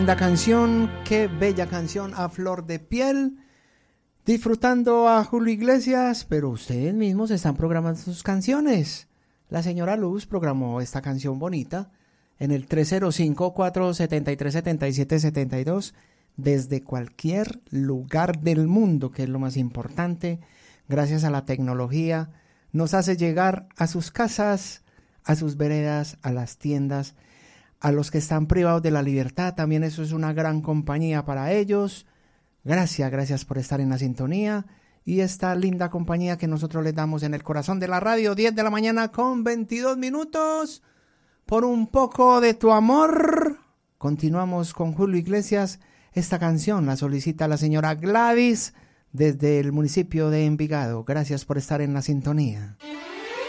La canción, qué bella canción, a flor de piel, disfrutando a Julio Iglesias, pero ustedes mismos están programando sus canciones. La señora Luz programó esta canción bonita en el 305-473-7772 desde cualquier lugar del mundo, que es lo más importante. Gracias a la tecnología nos hace llegar a sus casas, a sus veredas, a las tiendas, a los que están privados de la libertad. También eso es una gran compañía para ellos. Gracias por estar en la sintonía y esta linda compañía que nosotros les damos en el corazón de la radio. 10 de la mañana con 22 minutos. Por un poco de tu amor. Continuamos con Julio Iglesias. Esta canción la solicita la señora Gladys desde el municipio de Envigado. Gracias por estar en la sintonía.